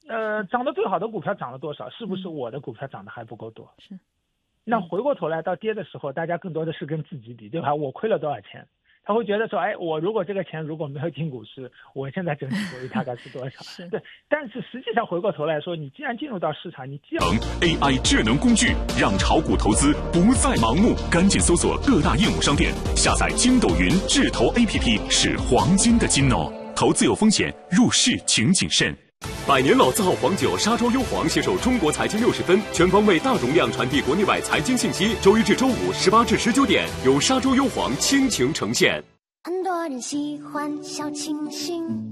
涨得最好的股票涨了多少？是不是我的股票涨得还不够多？ 是。 那回过头来到跌的时候，大家更多的是跟自己比，对吧？我亏了多少钱？他会觉得说，哎，我如果这个钱如果没有进股市，我现在整体收益大概是多少？对，但是实际上回过头来说，你既然进入到市场，你既要 AI 智能工具，让炒股投资不再盲目，赶紧搜索各大应用商店，下载筋斗云智投 APP， 是黄金的金哦。投资有风险，入市请谨慎。 百年老字号黄酒沙洲优黄携手中国财经60分，全方位大容量传递国内外财经信息。周一至周五18至19点，由沙洲优黄倾情呈现。 很多人喜欢小清新，